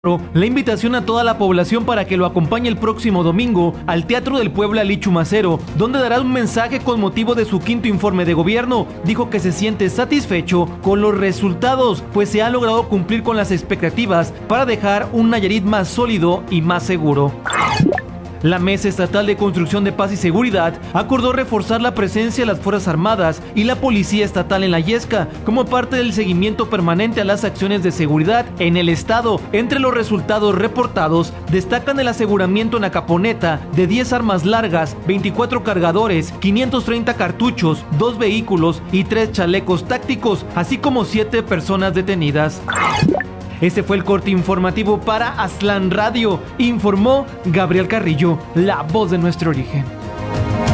La invitación a toda la población para que lo acompañe el próximo domingo al Teatro del Puebla Ali Chumacero, donde dará un mensaje con motivo de su quinto informe de gobierno. Dijo que se siente satisfecho con los resultados, pues se ha logrado cumplir con las expectativas para dejar un Nayarit más sólido y más seguro. La Mesa Estatal de Construcción de Paz y Seguridad acordó reforzar la presencia de las Fuerzas Armadas y la Policía Estatal en la Yesca como parte del seguimiento permanente a las acciones de seguridad en el estado. Entre los resultados reportados destacan el aseguramiento en Acaponeta de 10 armas largas, 24 cargadores, 530 cartuchos, 2 vehículos y 3 chalecos tácticos, así como 7 personas detenidas. Este fue el corte informativo para Aztlán Radio. Informó Gabriel Carrillo, la voz de nuestro origen.